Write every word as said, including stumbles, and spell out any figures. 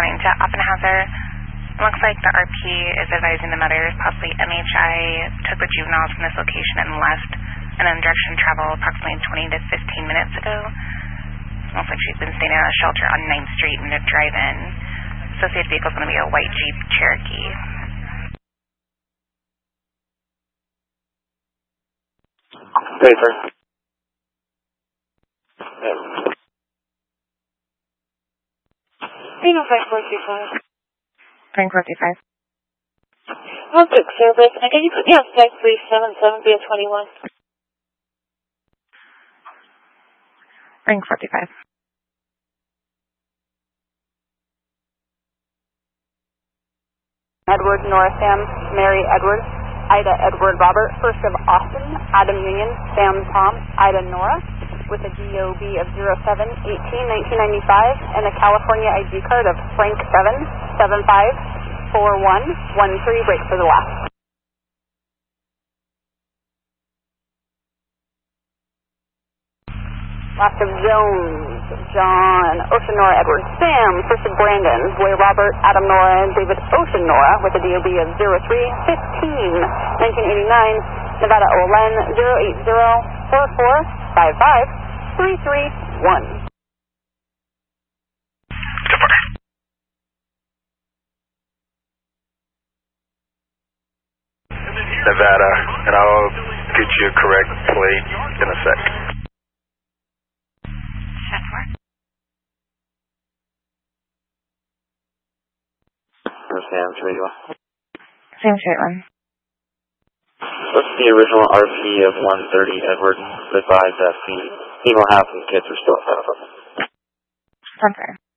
responding to Offenhauser. It looks like the R P is advising the mothers possibly M H I took the juveniles from this location and left and in direction travel approximately twenty to fifteen minutes ago. It looks like she's been staying in a shelter on ninth street in a drive-in. Associated vehicle is going to be a white Jeep Cherokee. Paper. Reno five four two five. Ring four two five. One quick service. And can you put me on five three seven seven via twenty-one? Ring four two five. Edward, Nora, Sam, Mary, Edward, Ida, Edward, Robert, First of Austin, Adam, Union, Sam, Tom, Ida, Nora, with a D O B of zero seven eighteen nineteen ninety-five and a California I D card of Frank seven seven five four one one three. Break for the last. Last of Jones, John, Ocean, Nora, Edward, Sam, First of Brandon, Boy, Robert, Adam, Nora, and David, Ocean, Nora, with a D O B of zero three fifteen nineteen eighty-nine, Nevada, Olen, zero eight zero four four five five three three one. Nevada, and I'll get you a correct plate in a sec. Sam, straight one. Same straight one. What's the original R P of one thirty, Edward? Advise that the female half and kids are still in front of them. I'm sorry.